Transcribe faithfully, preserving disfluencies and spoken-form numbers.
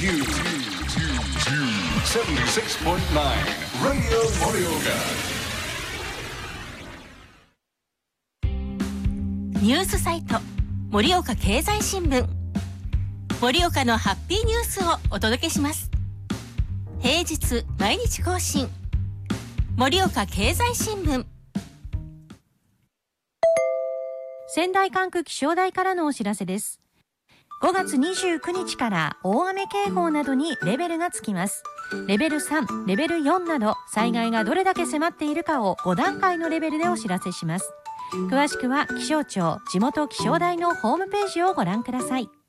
セブンティシックスポイントナイン Radio Morioka。 ニュースサイト盛岡経済新聞、盛岡のハッピーニュースをお届けします。平日毎日更新、盛岡経済新聞。 仙台管区気象台からのお知らせです。ごがつにじゅうくにちから大雨警報などにレベルがつきます。レベルさん、レベルよんなど災害がどれだけ迫っているかをごだんかいのレベルでお知らせします。詳しくは気象庁地元気象台のホームページをご覧ください。